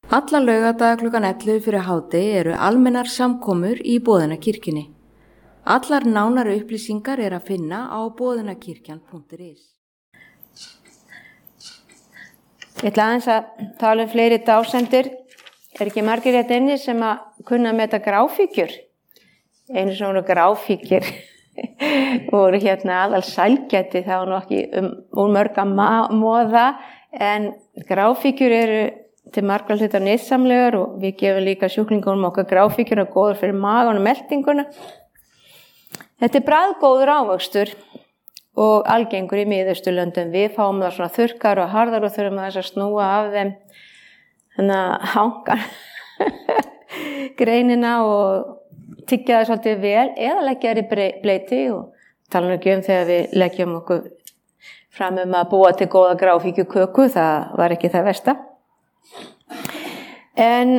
Alla laugardaga klukkan 11 fyrir hádegi eru almennar samkomur í Boðunarkirkjunni. Allar nánari upplýsingar að finna á boðunarkirkjan.is. Ég ætla aðeins að tala fleiri dásendur. Ekki margir hérna inni sem að kunna með þetta gráfíkjur. Einu svona gráfíkjur voru hérna aðal sælgæti, það var nú ekki úr mörg að móða, en gráfíkjur eru til margra hluta nytsamlegar og við gefum líka sjúklingunum okkar gráfíkjur og góður fyrir magan og meltinguna. Þetta bragðgóður ávöxtur og algengur í Miðausturlöndum. Við fáum það svona þurrkar og harðar og þurfum að snúa af þeim þannig að hangar greinina og tyggja það svolítið vel eða leggja þær í bleyti og tala nú ekki þegar við leggjum okkur fram að búa til góða gráfíkjuköku, það var ekki það versta. En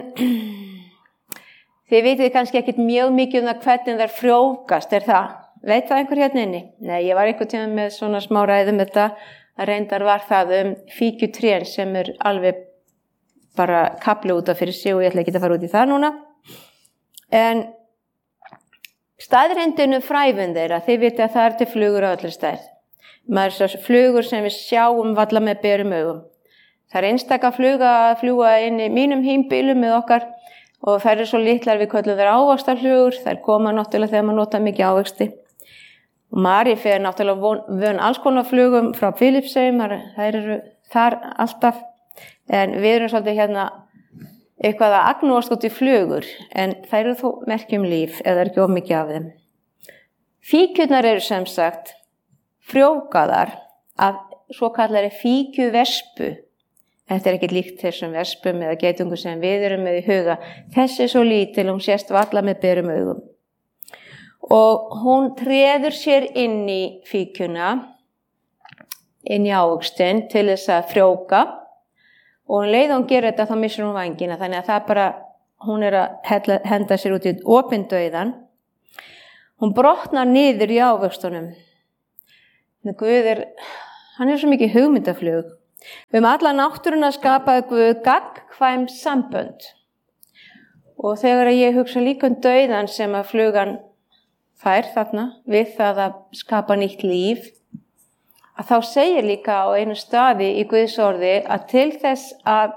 þið vitið kannski ekkert mjög mikið það hvernig þær frjóvgast, það? Veit það einhver hérna inni? Nei, ég var einhvern tíma með svona smá ræðum þetta, að reyndar var það fíkjutrén sem alveg bara kafli út af fyrir sig og ég ætla ekki að fara út í það núna. En staðreyndinu fræfin þeirra, þið vitið að það til flugur á allir stærð. Maður er svo flugur sem við sjáum varla með berum augum. Það einstaka fluga að fljúga inn í mínum hímbílum með okkar og þær svo litlar við köllum þær ávaxtarflugur, þær koma náttúrulega þegar maður notar mikið ávexti. Og Mari fer náttúrulega vön alls konar flugum frá Filippseyjum, þær eru þar alltaf, en við erum svolítið hérna eitthvað að agnúast út í flugur, en þær eru þó merkjum líf eða ekki of mikið af þeim. Fíkjurnar eru sem sagt frjóvgaðar af svo kallari fíkjuvespu. Þetta ekkert líkt þessum vespum eða geitungum sem við erum með í huga. Þessi svo lítil, hún sést varla með berum augum. Og hún treður sér inn í fíkjuna, inn í ávöxtin til þess að frjóvga. Og leið hún gerir þetta þá missir hún vængina, þannig að það bara, hún að henda sér út í opinn dauðan. Hún brotnar niður í ávöxtunum. Guð hann svo mikið hugmyndaflug. Við alla náttúruna skapaði Guð gagnkvæm sambönd. Og þegar ég hugsa líka dauðan sem að flugan fær þarna, við það að skapa nýtt líf, að þá segir líka á einu staði í Guðs orði að til þess að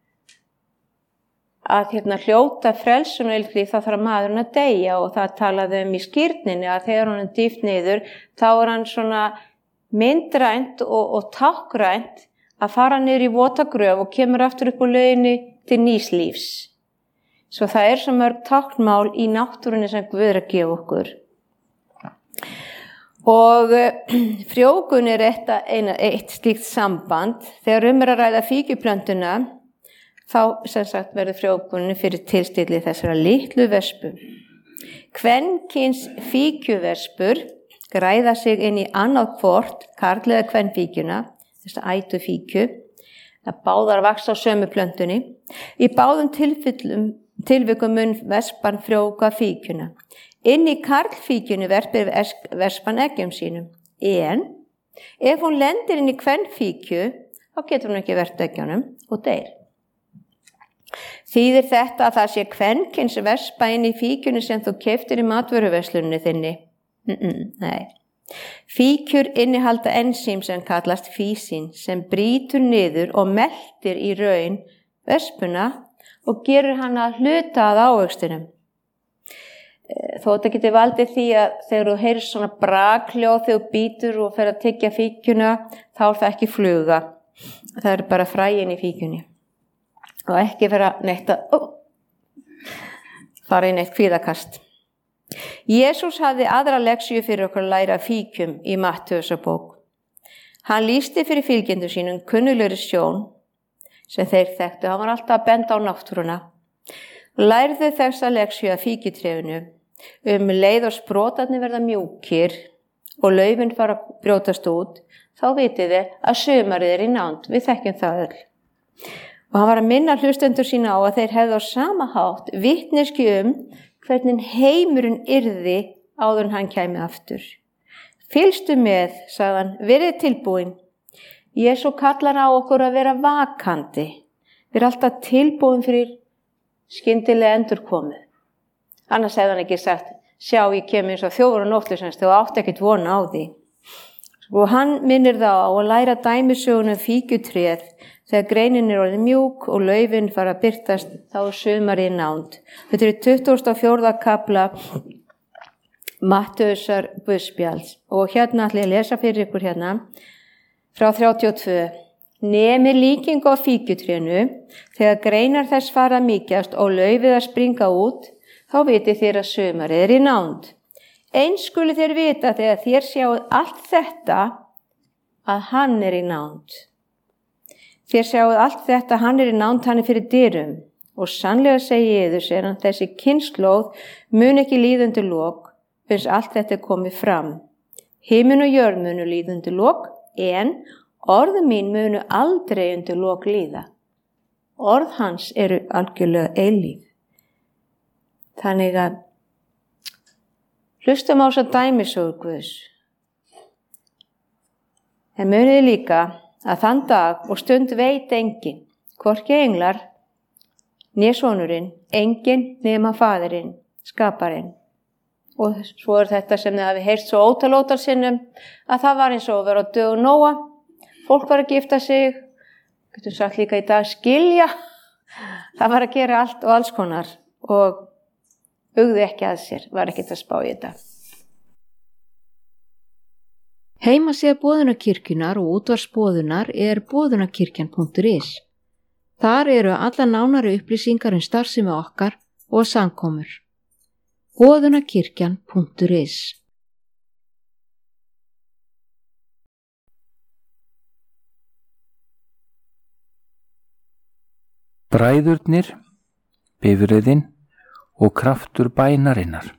hljóta frelsun og eilfríð þá þarf maðurinn að deyja og það talaði í skírninni að þegar hann dýft niður, þá hann svona myndrænt og tákrænt að fara niður í votagröf og kemur aftur upp á lauginni til nýs lífs. Svo það svo mörg táknmál í náttúrunni sem Guð að gefa okkur. Og frjóvgun eitt slíkt samband. Þegar að ræða fíkjuplöntuna, þá sem sagt verður frjóvgunin fyrir tilstilli þessara litlu vespu. Kvenkyns fíkjuvespur græða sig inn í annað hvort, karl eða kvenfíkjuna, þessa ætufíkju, að báðar vaxa á sömu plöntunni. Í báðum tilvikum mun vespan frjóvga fíkjuna. Inn í karlfíkjunni verpir vespan eggjum sínum. En ef hún lendir inn í kvenfíkju, þá getur hún ekki verpt eggjunum og deyr. Þýðir þetta að það sé kvenkyns vespa inn í fíkjunni sem þú keyptir í matvöruverslunni þinni? Nei. Fíkjur innihalda ensím sem kallast físín sem brýtur niður og meltir í raun vespuna og gerir hana hluta að ávöxtinum. Þó þetta getur valdið því að þegar þú heyrir svona brakhljóð þegar þú bítur og fer að tyggja fíkjuna, þá það ekki fluga. Það bara fræin í fíkjunni. Og ekki vera neitt að fara í neitt kvíðakast. Jesús hafði aðra leksíu fyrir okkur að læra fíkjum í Mattheusarbók. Hann lýsti fyrir fylgjendur sínum kunnuglegri sjón sem þeir þekktu. Hann var alltaf að benda á náttúruna. Lærðu þessa leksíu að fíkjutrefinu leið og sprotarnir verða mjúkir og laufin fara að brjótast út, þá vitið þið að sumarið í nánd. Við þekkjum það öll. Og hann var að minna hlustendur sína á að þeir hefðu á sama hátt vitneskju hvernig heimurinn yrði áður en hann kæmi aftur. Fylgstu með, sagði hann, verið tilbúin. Jesú kallar á okkur að vera vakandi. Við erum alltaf tilbúin fyrir skyndilega endurkomu. Annars hefði hann ekki sagt, sjá, ég kem eins og þjófur á nóttu sem þú átt ekkert vona á því. Og hann minnir þá á að læra dæmisögunum fíkjutréð þegar greinin orðin mjúk og laufin fara að birtast, þá sumarið nánd. Þetta er 24. kafla Mattheusar Guðspjalls og hérna ætla ég að lesa fyrir ykkur hérna frá 32. Nemi líkingu á fíkjutrénu, þegar greinar þess fara að mýkjast og laufið að springa út, þá vitið þér að sumarið er í nánd. Eins skuli þér vita þegar þér sjáuð allt þetta að hann er í nánd. Þér sjáuð allt þetta, hann er í nánd, hann er fyrir dyrum. Og sannlega segi ég yður, segir hann, þessi kynslóð mun ekki líða undir lok, uns allt þetta er komið fram. Himinn og jörð munu líða undir lok, en orð mín munu aldrei undir lok líða. Orð hans eru algjörlega eilíf. Þannig að hlustum á þessa dæmisögur Guðs. En muniði líka að þann dag og stund veit enginn, hvorki englar, né sonurinn, enginn nema faðirinn, skaparinn. Og svo er þetta sem þið hafi heyrt svo ótal sinnum, að það var eins og að vera á dögum Nóa. Fólk var að gifta sig, getum sagt líka í dag skilja. Það var að gera allt og alls konar og hugði ekki að sér, var ekkert að spá í þetta. Heimasíða Boðunarkirkjunnar og útvarpsboðunar er boðunarkirkjan.is. Þar eru alla nánari upplýsingar starfsemi okkar og samkomur. Boðunarkirkjan.is. Bræðurnir, bifreiðin og kraftur bænarinnar.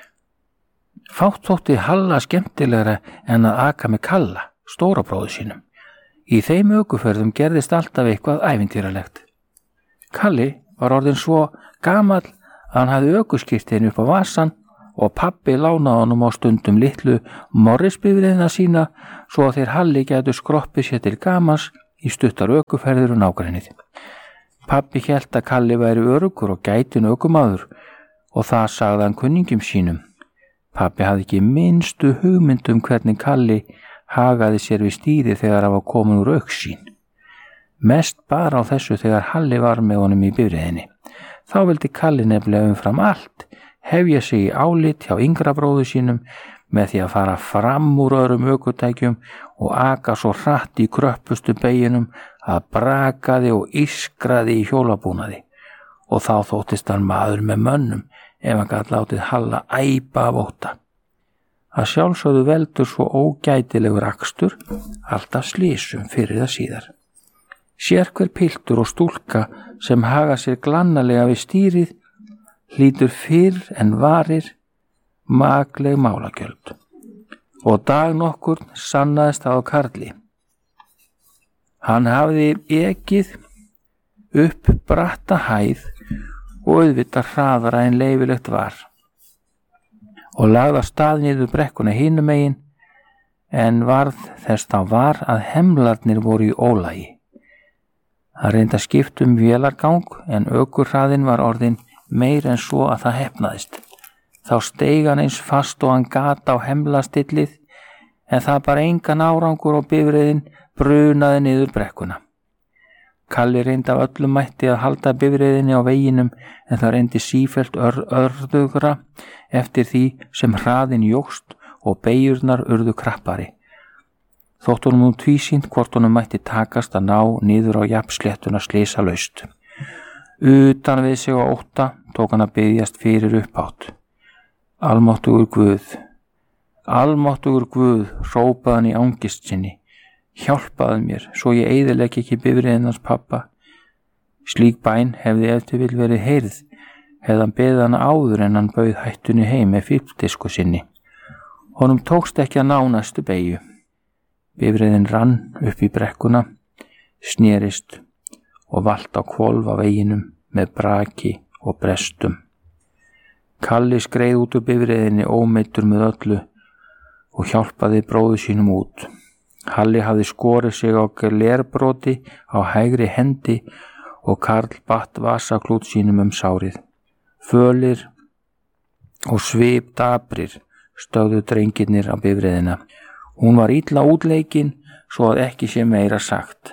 Fátt þótti Halla skemmtilegra en að aka með Kalla, stóra bróður sínum. Í þeim ökuferðum gerðist alltaf eitthvað ævintýralegt. Kalli var orðinn svo gamall að hann hafði ökuskírteini upp á vasann og pabbi lánaði honum á stundum litlu morrisbifreiðina sína svo að þeir Halli gætu skroppið sér til gamans í stuttar ökuferðir og nágrennið. Pabbi hélt að Kalli væri öruggur og gætin ökumaður og það sagði hann kunningjum sínum. Pabbi hafði ekki minnstu hugmynd hvernig Kalli hagaði sér við stýri þegar hann var komin úr augsýn. Mest bara á þessu þegar Halli var með honum í bifreiðinni. Þá vildi Kalli nefnilega umfram allt hefja sig í álit hjá yngra bróður sínum með því að fara fram úr öðrum ökutækjum og aka svo hratt í kröppustu beyjunum að brakaði og ískraði í hjólabúnaði. Og þá þóttist hann maður með mönnum ef hann gat látið Halla æpa af ótta. Að sjálfsögðu veldur svo ógætilegur akstur alltaf slysum fyrir það síðar. Sérhver piltur og stúlka sem haga sér glannalega við stýrið hlýtur fyrr en varir makleg málagjöld. Og dag nokkur sannaðist það á Karli. Hann hafði ekið upp bratta hæð og auðvitað hraðara en leyfilegt var og lagði af stað niður brekkuna hinum megin en varð þess þá var að hemlarnir voru í ólagi. Það reyndi að skipta vélargang en ökurhraðinn var orðinn meir en svo að það heppnaðist. Þá steig hann eins fast og hann gat á hemlastillið en það bara engan árangur og bifreiðin brunaði niður brekkuna. Kalli reyndi af öllum mætti að halda bifreiðinni á veginum en það reyndi sífellt örðugra eftir því sem hraðin jókst og beyjurnar urðu krappari. Þótt honum tvísýnt hvort honum mætti takast að ná niður á jafnsléttuna slysalaust. Utan við sig á ótta tók hann að biðjast fyrir upphátt. Almáttugur Guð, hrópaði hann í angist sinni. Hjálpaðu mér, svo ég eyðileggi ekki bifreiðin hans pabba. Slík bæn hefði ef til vill verið heyrð, hefði hann beðið hana áður en hann bauð hættunni heim með fífldisku sinni. Honum tókst ekki að ná næstu beygju. Bifreiðin rann upp í brekkuna, snerist og valt á hvolf á veginum með braki og brestum. Kalli skreið út úr bifreiðinni ómeiddur með öllu og hjálpaði bróður sínum út. Halli hafði skorið sig á glerbroti á hægri hendi og Karl batt vasaklút sínum sárið. Fölir og svipdaprir stögðu drengirnir á bifreiðina. Hún var illa útleikin svo að ekki sé meira sagt.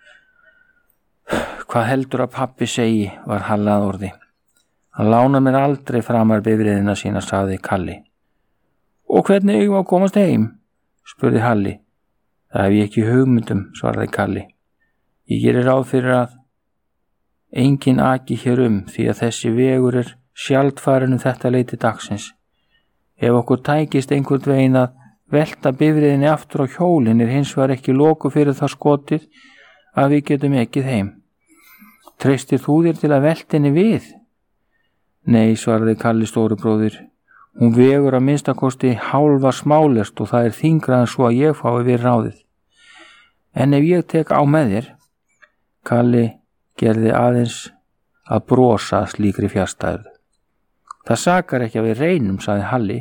Hvað heldur að pabbi segi, var Halla að orði. Hann lána mér aldrei framar bifreiðina sína, sagði Kalli. Og hvernig eigum að komast heim? Spurði Halli. Það hef ég ekki hugmyndum, svaraði Kalli. Ég gerir ráð fyrir að engin aki hér því að þessi vegur sjaldfarin þetta leyti dagsins. Ef okkur tækist einhvern veginn að velta bifreiðinni aftur á hjólinn hins vegar ekki loku fyrir það skotið að við getum ekið heim. Treystir þú þér til að velta henni við? Nei, svaraði Kalli stóri bróðir. Hún vegur að minnstakosti hálfa smálest og það þyngra en svo að ég fái við ráðið. En ef ég tek á með þér? Kalli gerði aðeins að brosa að slíkri fjarstæðu. Það sakar ekki að við reynum, sagði Halli.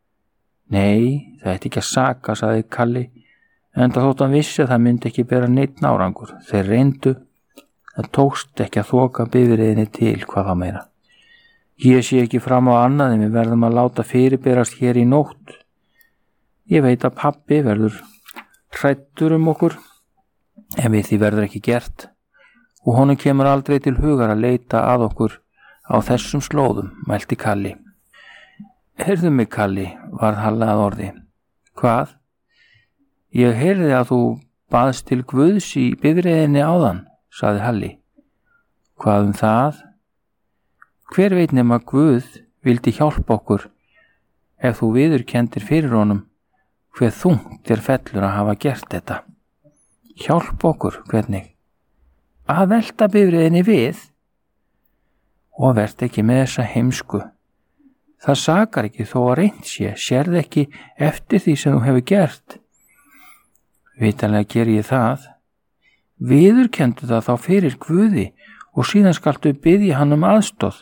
Nei, það ætti ekki að saka, sagði Kalli, enda þótt hann vissi að það myndi ekki bera neitt árangur. Þeir reyndu, það tókst ekki að þoka bifreiðinni til, hvað þá meira. Ég sé ekki fram á annað en við verðum að láta fyrirberast hér í nótt. Ég veit að pabbi verður hræddur okkur, en við því verður ekki gert, og honum kemur aldrei til hugar að leita að okkur á þessum slóðum, mælti Kalli. Heyrðu mig, Kalli, varð Halla að orði. Hvað? Ég heyrði að þú baðst til Guðs í bifreiðinni áðan, sagði Halli. Hvað það? Hver veit nema Guð vildi hjálpa okkur ef þú viðurkenndir fyrir honum hver þungt fellur að hafa gert þetta. Hjálpa okkur, hvernig? Að velta bifreiðinni við? Og verð ekki með þessa heimsku. Það sakar ekki þó að reynt sé, sérð ekki eftir því sem þú hefur gert. Vitanlega ger ég það. Viðurkenndu það þá fyrir Guði og síðan skaltu biðja hann aðstoð.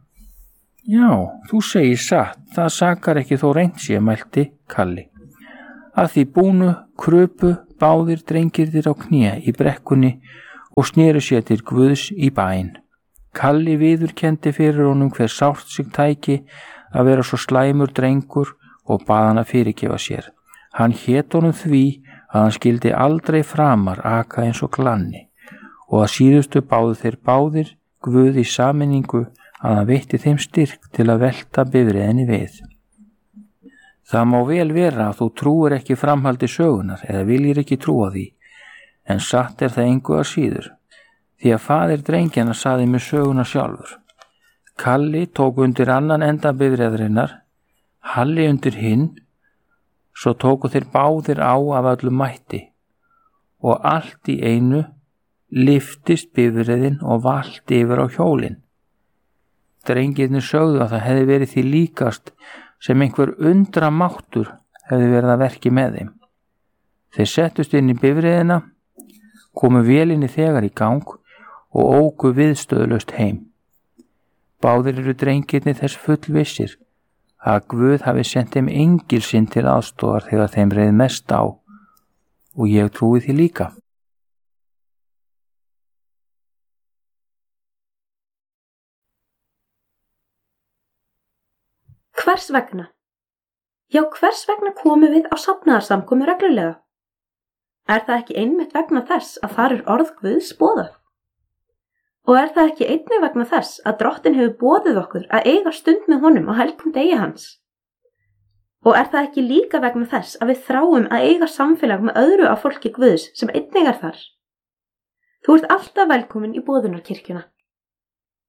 Já, þú segir satt, það sakar ekki þó reynt sé, mælti Kalli. Að því búnu krupu báðir drengirnir á kné í brekkunni og sneru sér til Guðs í bæn. Kalli viðurkenndi fyrir honum hver sárt sig tæki að vera svo slæmur drengur og bað hann að fyrirgefa sér. Hann hét honum því að hann skildi aldrei framar aka eins og glanni og að síðustu báðu þeir báðir Guð í sameiningu að hann veitti þeim styrk til að velta bifreiðinni við. Það má vel vera að þú trúir ekki framhaldi sögunar eða viljir ekki trúa því, en satt það engu að síður, því að faðir drengjana saði með söguna sjálfur. Kalli tók undir annan enda bifreiðarinnar, Halli undir hinn, svo tóku þeir báðir á af öllum mætti og allt í einu lyftist bifreiðin og valti yfir á hjólin. Drengirnir sögðu að það hefði verið því líkast sem einhver undra máttur hefði verið að verki með þeim. Þeir settust inn í bifreiðina, komu vélinni þegar í gang og óku viðstöðulaust heim. Báðir eru drengirnir þess fullvissir að Guð hafi sent þeim engil sinn til aðstoðar þegar þeim reið mest á og ég trúi því líka. Hvers vegna? Já, hvers vegna komum við á safnaðarsamkomu reglulega? Er það ekki einmitt vegna þess að þar orð Guðs boðað? Og er það ekki einnig vegna þess að Drottinn hefur boðið okkur að eiga stund með honum á helgum degi hans? Og er það ekki líka vegna þess að við þráum að eiga samfélag með öðru af fólki Guðs sem einnig þar? Þú ert alltaf velkomin í boðunarkirkjuna.